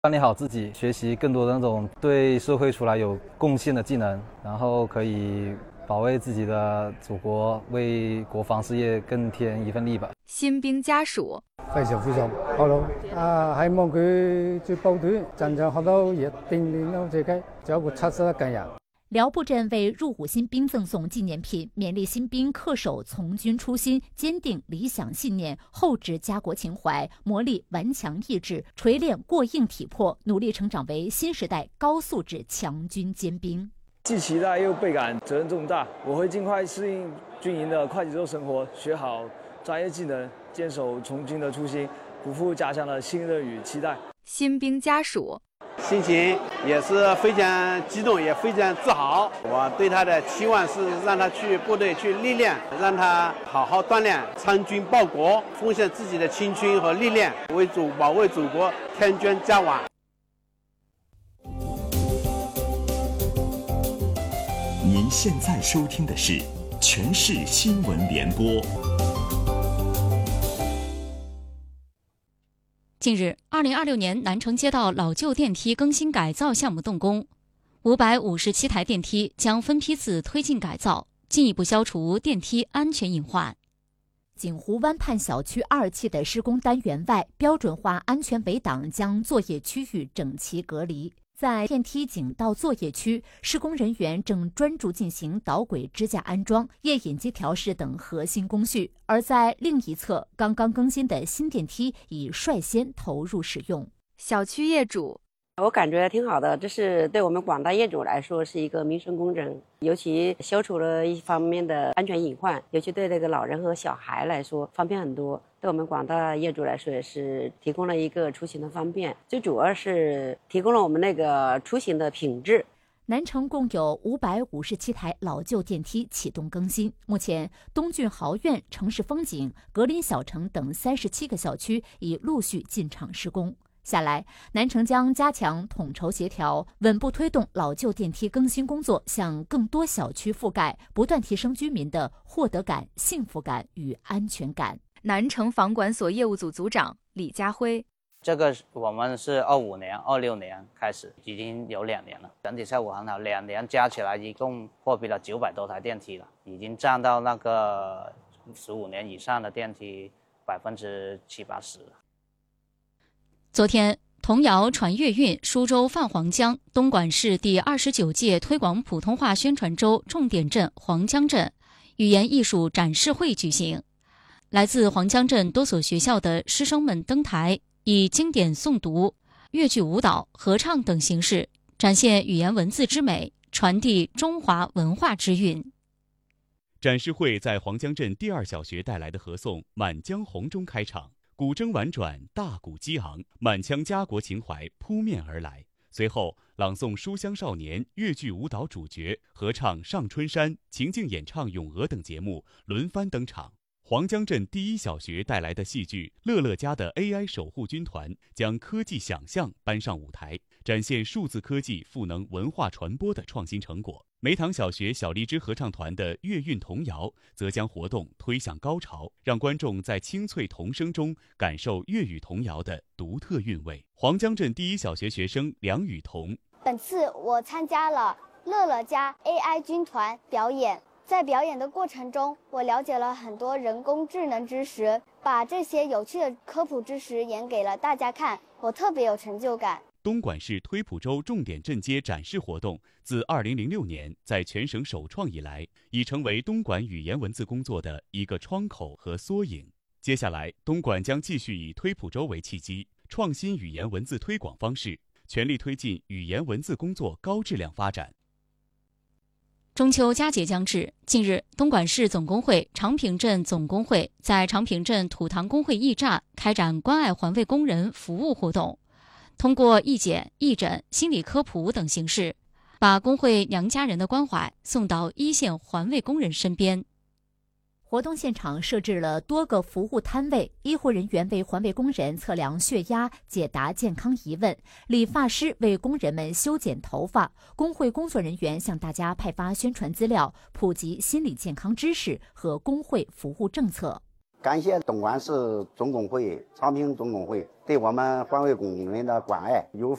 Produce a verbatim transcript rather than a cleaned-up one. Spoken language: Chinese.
锻炼好自己，学习更多的那种对社会出来有贡献的技能，然后可以保卫自己的祖國，為國防事業更添一份力吧。 新兵家屬非常非常好咯，啊，希望佢在部隊真正學到嘢，鍛鍊到自己，做一個出色的軍人。 寮步镇为入伍新兵赠送纪念品，勉励新兵恪守从军初心，坚定理想信念，厚植家国情怀，磨砺顽强意志，锤炼过硬体魄，努力成长为新时代高素质强军尖兵。 既期待又倍感责任重大，我会尽快适应军营的快节奏生活，学好专业技能，坚守从军的初心，不负家乡的信任与期待。 新兵家属心情也是非常激动，也非常自豪。我对他的期望是让他去部队去历练，让他好好锻炼，参军报国，奉献自己的青春和历练，为祖保卫祖国添砖加瓦。 您现在收听的是全市新闻联播。 近日，二零二六年南城街道老旧电梯更新改造项目动工，五百五十七台电梯将分批次推进改造，进一步消除电梯安全隐患。 锦湖湾畔小区二期的施工单元外，标准化安全围挡将作业区域整齐隔离。在电梯井道作业区，施工人员正专注进行导轨支架安装、页引机调试等核心工序。而在另一侧，刚刚更新的新电梯已率先投入使用。 小区业主我感觉挺好的，这是对我们广大业主来说是一个民生工程，尤其消除了一方面的安全隐患，尤其对这个老人和小孩来说方便很多，对我们广大业主来说也是提供了一个出行的方便，最主要是提供了我们那个出行的品质。 南城共有五百五十七台老旧电梯启动更新，目前东郡豪苑、城市风景、格林小城等三十七个小区已陆续进场施工。下来，南城将加强统筹协调，稳步推动老旧电梯更新工作向更多小区覆盖，不断提升居民的获得感、幸福感与安全感。 南城房管所业务组组长李家辉， 这个我们是二五年、二六年开始，已经有两年了，整体效果很好，两年加起来一共货比了九百多台电梯了，已经占到那个十五年以上的电梯百分之七八十了。 昨天，童谣传粤韵苏州泛黄江东莞市第二十九届推广普通话宣传周重点镇黄江镇语言艺术展示会举行。来自黄江镇多所学校的师生们登台，以经典诵读、粤剧舞蹈、合唱等形式展现语言文字之美，传递中华文化之韵。 展示会在黄江镇第二小学带来的合诵《满江红》中开场。古筝婉转，大鼓激昂，满腔家国情怀扑面而来。随后，朗诵《书香少年》粤剧舞蹈主角，合唱《上春山》，情境演唱《咏鹅》等节目轮番登场。黄江镇第一小学带来的戏剧《乐乐家的 A I 守护军团》将科技想象搬上舞台，展现数字科技赋能文化传播的创新成果。梅塘小学小荔枝合唱团的粤韵童谣则将活动推向高潮，让观众在清脆童声中感受粤语童谣的独特韵味。黄江镇第一小学学生梁雨桐， 本次我参加了乐乐家 A I 军团表演，在表演的过程中，我了解了很多人工智能知识，把这些有趣的科普知识演给了大家看，我特别有成就感。 东莞市推普州重点镇街展示活动自二零零六年在全省首创以来，已成为东莞语言文字工作的一个窗口和缩影。接下来，东莞将继续以推普州为契机，创新语言文字推广方式，全力推进语言文字工作高质量发展。 中秋佳节将至，近日，东莞市总工会长坪镇总工会在长坪镇土堂工会驿站开展关爱环卫工人服务活动，通过义检、义诊、心理科普等形式，把工会娘家人的关怀送到一线环卫工人身边。 活动现场设置了多个服务摊位，医护人员为环卫工人测量血压、解答健康疑问，理发师为工人们修剪头发，工会工作人员向大家派发宣传资料，普及心理健康知识和工会服务政策。 感谢东莞市总工会、昌平总工会对我们环卫工人的关爱，有